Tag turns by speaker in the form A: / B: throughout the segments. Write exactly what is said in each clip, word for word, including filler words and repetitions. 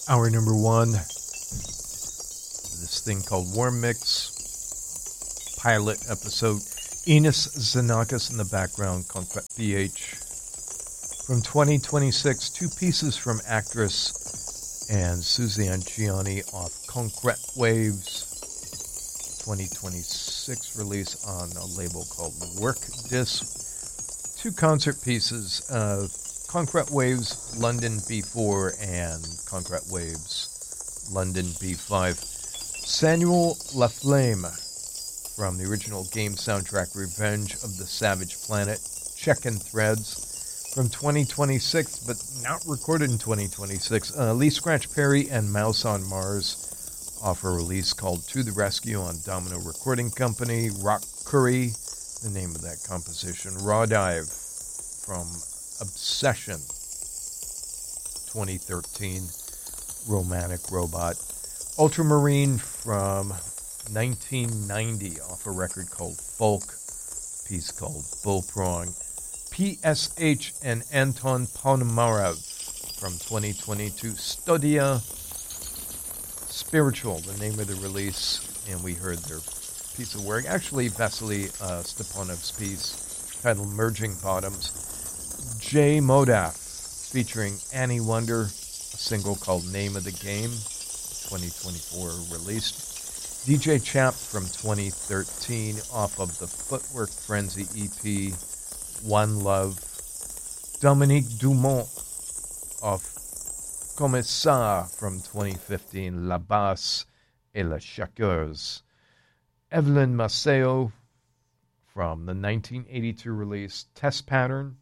A: Hour number one. This thing called Warm Mix. Pilot episode. Enos Xenakis in the background. Concrete P H. From twenty twenty-six. Two pieces from Actress and Suzanne Ciani off Concrete Waves. twenty twenty-six release on a label called Work Disc. Two concert pieces. Uh, Concrete Waves, London B four, and Concrete Waves, London B five. Samuel Laflamme, from the original game soundtrack Revenge of the Savage Planet, Checkin' Threads, from twenty twenty-six, but not recorded in twenty twenty-six. Uh, Lee Scratch Perry and Mouse on Mars off a release called To the Rescue on Domino Recording Company. Rock Curry, the name of that composition. Raw Dive, from Obsession, twenty thirteen, Romantic Robot. Ultramarine from nineteen ninety off a record called Folk, piece called Bullprong. P S H and Anton Ponomarev from twenty twenty-two, Studia Spiritual, the name of the release, and we heard their piece of work. Actually, Vasily uh, Stepanov's piece titled Merging Bottoms. Jay Modaf featuring Annie Wonder, a single called Name of the Game, twenty twenty-four released. D J Chap from twenty thirteen off of the Footwork Frenzy E P, One Love. Dominique Dumont off Comme Ça from twenty fifteen, La Basse et la Shakeuse. Evelyn Maceo from the nineteen eighty-two release Test Pattern,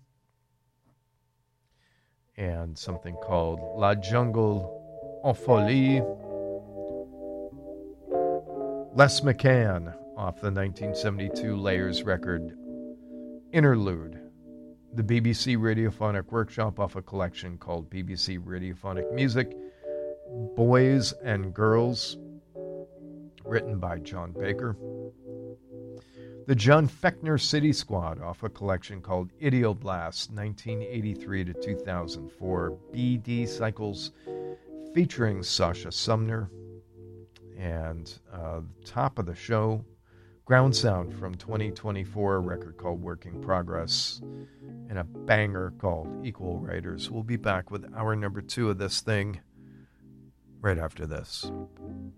A: and something called La Jungle en Folie. Les McCann off the nineteen seventy-two Layers record Interlude. The B B C Radiophonic Workshop off a collection called B B C Radiophonic Music, Boys and Girls, written by John Baker. The John Fechner City Squad off a collection called Idioblast, nineteen eighty-three to two thousand four, B D Cycles, featuring Sasha Sumner. And uh, top of the show, Ground Sound from twenty twenty-four, a record called Working Progress, and a banger called Equal Writers. We'll be back with hour number two of this thing right after this.